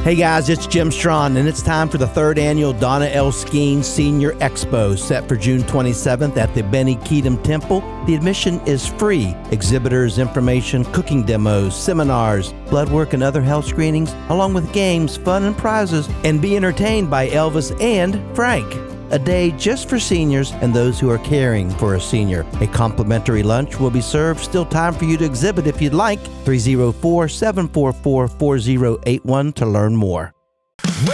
Hey guys, it's Jim Strawn, and it's time for the third annual Donna L. Skeen Senior Expo, set for June 27th at the Benny Keatum Temple. The admission is free. Exhibitors, information, cooking demos, seminars, blood work, and other health screenings, along with games, fun, and prizes, and be entertained by Elvis and Frank. A day just for seniors and those who are caring for a senior. A complimentary lunch will be served. Still time for you to exhibit if you'd like. 304-744-4081 to learn more.